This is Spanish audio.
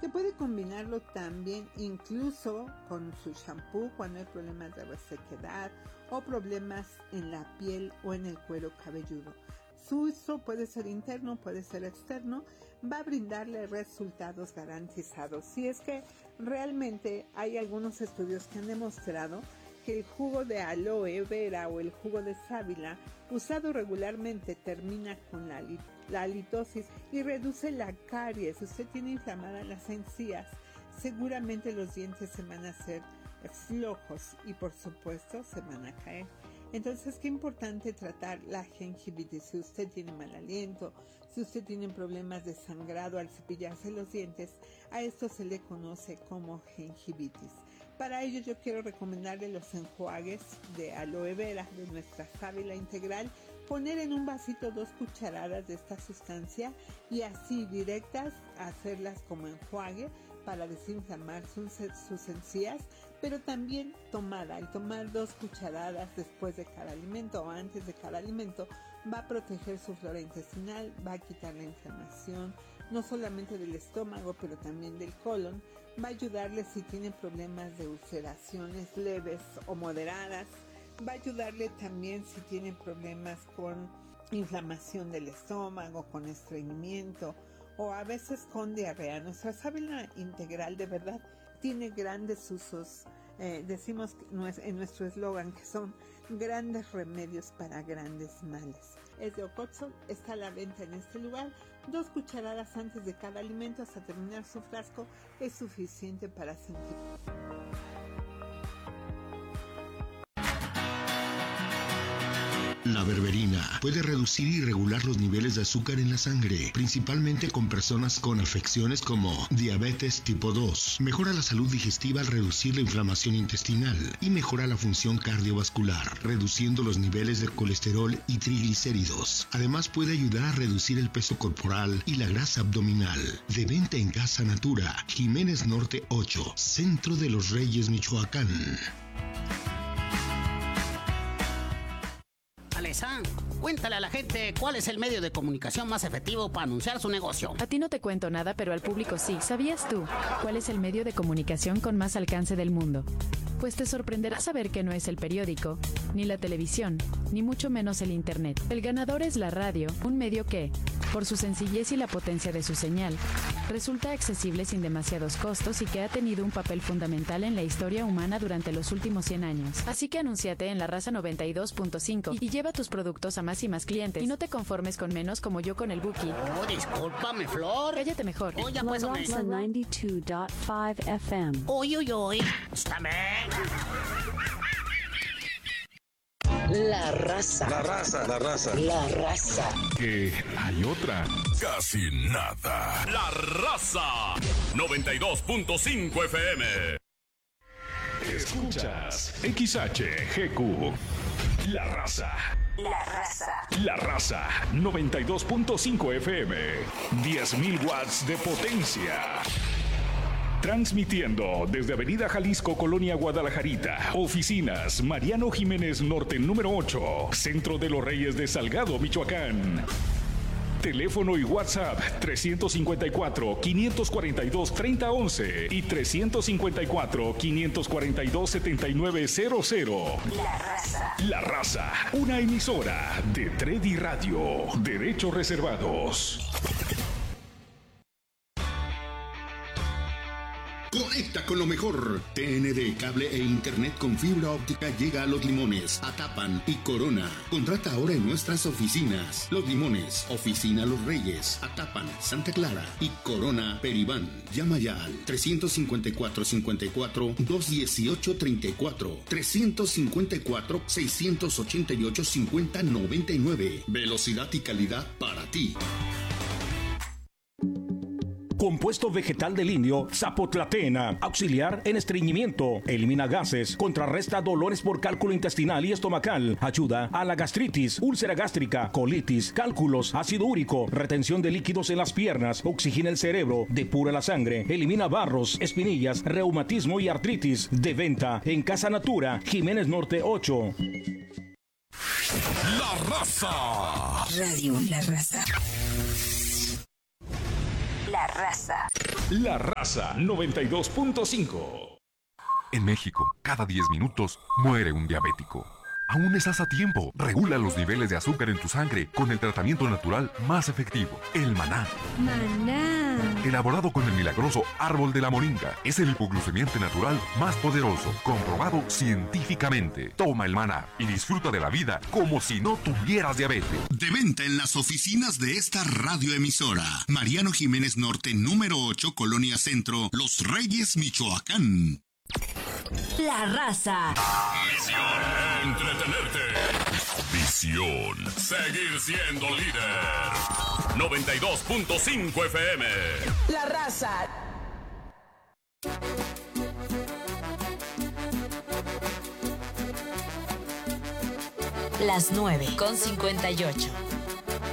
que puede combinarlo también incluso con su shampoo cuando hay problemas de resequedad o problemas en la piel o en el cuero cabelludo. Su uso puede ser interno, puede ser externo, va a brindarle resultados garantizados. Si es que realmente hay algunos estudios que han demostrado que el jugo de aloe vera o el jugo de sábila usado regularmente termina con la halitosis y reduce la caries. Si usted tiene inflamadas las encías, seguramente los dientes se van a hacer flojos y por supuesto se van a caer. Entonces, qué importante tratar la gingivitis. Si usted tiene mal aliento, si usted tiene problemas de sangrado al cepillarse los dientes, a esto se le conoce como gingivitis. Para ello yo quiero recomendarle los enjuagues de aloe vera de nuestra sábila integral, poner en un vasito 2 cucharadas de esta sustancia y así directas hacerlas como enjuague para desinflamar sus encías, pero también tomada. Al tomar 2 cucharadas después de cada alimento o antes de cada alimento, va a proteger su flora intestinal, va a quitar la inflamación, no solamente del estómago, pero también del colon, va a ayudarle si tiene problemas de ulceraciones leves o moderadas, va a ayudarle también si tiene problemas con inflamación del estómago, con estreñimiento o a veces con diarrea. Nuestra sábila integral de verdad tiene grandes usos. Decimos en nuestro eslogan que son grandes remedios para grandes males. Es de Ocotzol, está a la venta en este lugar. 2 cucharadas antes de cada alimento hasta terminar su frasco es suficiente para sentir. La berberina puede reducir y regular los niveles de azúcar en la sangre, principalmente con personas con afecciones como diabetes tipo 2. Mejora la salud digestiva al reducir la inflamación intestinal y mejora la función cardiovascular, reduciendo los niveles de colesterol y triglicéridos. Además puede ayudar a reducir el peso corporal y la grasa abdominal. De venta en Casa Natura, Jiménez Norte 8, Centro de los Reyes, Michoacán. Alesa, cuéntale a la gente cuál es el medio de comunicación más efectivo para anunciar su negocio. A ti no te cuento nada, pero al público sí. ¿Sabías tú cuál es el medio de comunicación con más alcance del mundo? Pues te sorprenderá saber que no es el periódico, ni la televisión, ni mucho menos el internet. El ganador es la radio, un medio que, por su sencillez y la potencia de su señal, resulta accesible sin demasiados costos y que ha tenido un papel fundamental en la historia humana durante los últimos 100 años. Así que anúnciate en La Raza 92.5 y lleva tus productos a más y más clientes. Y no te conformes con menos como yo con el Buki. Oh, discúlpame, Flor. Cállate mejor. Oh, ya pues, La Raza 92.5 FM. Uy, uy, uy. Estáme. La raza. La raza. La raza. La raza. Que hay otra. Casi nada. La Raza 92.5 FM. Escuchas XHGQ. La Raza. La raza. La Raza 92.5 FM. 10.000 watts de potencia. Transmitiendo desde Avenida Jalisco, Colonia Guadalajarita. Oficinas Mariano Jiménez Norte número 8. Centro de los Reyes de Salgado, Michoacán. Teléfono y WhatsApp 354-542-3011 y 354-542-7900. La raza. La Raza, una emisora de Tredi Radio. Derechos reservados. Conecta con lo mejor. TND, cable e internet con fibra óptica llega a Los Limones, Atapan y Corona. Contrata ahora en nuestras oficinas. Los Limones, Oficina Los Reyes, Atapan, Santa Clara y Corona, Peribán. Llama ya al 354-54-218-34, 354-688-5099. Velocidad y calidad para ti. Compuesto vegetal del indio, Zapotlatena, auxiliar en estreñimiento, elimina gases, contrarresta dolores por cálculo intestinal y estomacal, ayuda a la gastritis, úlcera gástrica, colitis, cálculos, ácido úrico, retención de líquidos en las piernas, oxigena el cerebro, depura la sangre, elimina barros, espinillas, reumatismo y artritis. De venta en Casa Natura, Jiménez Norte 8. La Raza. Radio La Raza. La raza. La Raza 92.5. En México, cada 10 minutos muere un diabético. Aún estás a tiempo. Regula los niveles de azúcar en tu sangre con el tratamiento natural más efectivo, el maná. Maná. Elaborado con el milagroso árbol de la moringa. Es el hipoglucemiante natural más poderoso, comprobado científicamente. Toma el maná y disfruta de la vida como si no tuvieras diabetes. De venta en las oficinas de esta radioemisora. Mariano Jiménez Norte, número 8, Colonia Centro, Los Reyes, Michoacán. La raza. Misión: entretenerte. Visión: seguir siendo líder. 92.5 FM. La raza. Las 9:58.